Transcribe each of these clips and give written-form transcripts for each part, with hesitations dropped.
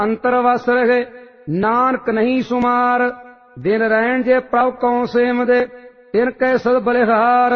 अंतर वस रहे नानक नहीं सुमार। दिन रैन जे प्रभ कौं सेम दे तिन कै सद बलिहार।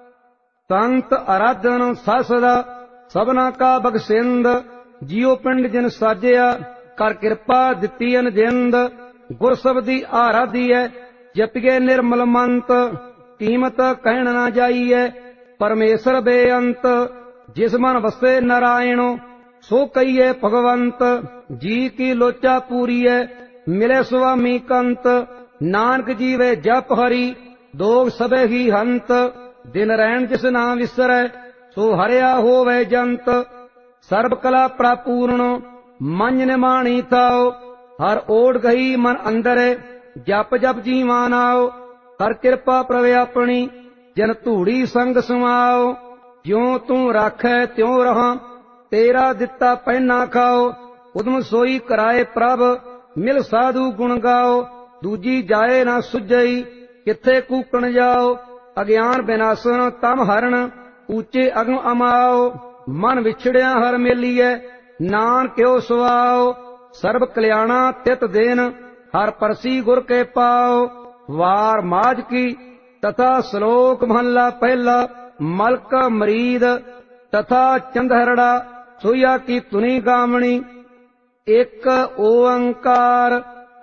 संत आराधन ससदा सबना का बगसिंद। जियो पिंड जिन साजिया कर कृपा दिती अनजिंद। गुर सबदी आराधियै जपिए निर्मल मंत। कीमत कहण ना जाइए परमेश्वर बेअंत। जिस मन वसे नारायण सो कहिए भगवंत। जी की लोचा पूरी है मिले स्वामी कंत। नानक जीवे जप हरि दोग सबे ही हंत। दिन रैन जिस नाम विसरै सो हरिया होवे जंत। सर्व कला प्रापूर्ण मन निमाणी थाओ। हर ओढ़ गई मन अंदर जप जप जीवान आओ। कर कृपा प्रवे अपनी जन धूड़ी संग समाओ। ज्यों तू राखै त्यों रहां तेरा दिता पहना खाओ। उदम सोई कराए प्रभ मिल साधु गुण गाओ। दूजी जाए ना सुझई किथे कूकण जाओ। अज्ञान विनाशन तम हरण ऊंचे अगम अमाओ। मन विछड़िया हर मेलिए नान क्यों सुआओ। सर्व कल्याणा तित देन हर परसी गुर के पाओ। वार माज की तथा श्लोक महला पहला मलक मरीद तथा चंदहरड़ा सोया की तुनी गामणी। एक ओंकार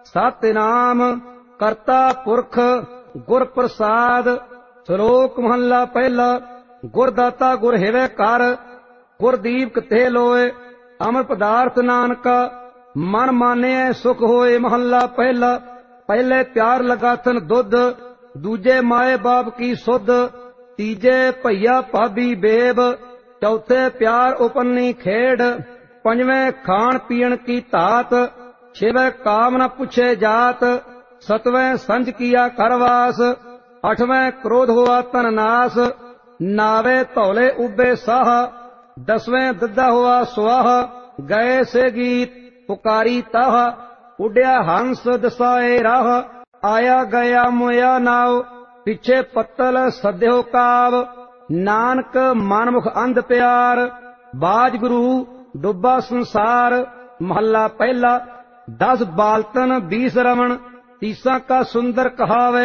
सतनाम करता पुरख गुर प्रसाद। श्लोक महला पहला गुरदाता गुर हिवे कर। गुरदीप कथे लोए अमर पदार्थ नानका। मन माने सुख होए महला पहला। पहले प्यार लगाथन दुध दूजे माए बाप की सुध। तीजे भैया भाभी बेब चौथे प्यार उपन्नी खेड। पंजवें खान पीण की तात। छेवें काम न पूछे जात। सतवें संज किया करवास। अठवें क्रोध हुआ तन नाश। नावे धौले उबे साह। दसवें दद्दा हुआ स्वाह। गए से गीत पुकारी ताह। उड्या हंस दसाए राह। आया गया मोया नाव। पिछे पत्तल सद्यो काव। नानक मनमुख अंध प्यार। बाज गुरु डुब्बा संसार। महला पहला 10 बालतन 20 रमण। 30 का सुंदर कहावे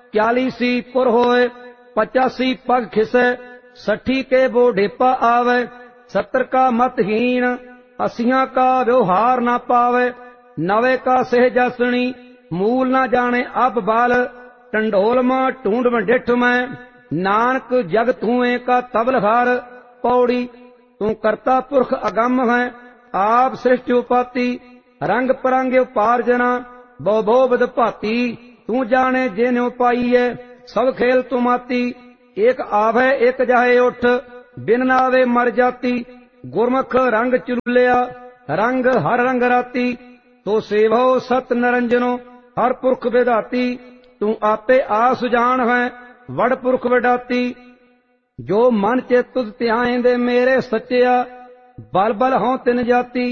40 पुर होए। 85 पग खिसे 60 के बो ढेपा आवे। 70 का मतहीन 80 का व्यवहार ना पावे। 90 का सहजासनी मूल ना जाने अब बाल। टंडोल में ढूंढ में डिठ में नानक जग धुएं का तबलहार। पौड़ी तू करता पुरख अगम है आप सृष्टि उपाति। रंग परंग उपार्जना बो बो बद भाती। तू जाने जेने पाईए सब खेल तू माती। एक आवे एक जाए उठ बिन नावे मर जाती। गुरमुख रंग चुलिया रंग हर रंग राती। तो सेवो सत नरंजनो हर पुरख विधाती। तू आपे आस जान है वड़ पुरख विडाती। जो मन चित तुझ ध्याएं दे मेरे सच्चिया बल बल हों तिन जाती।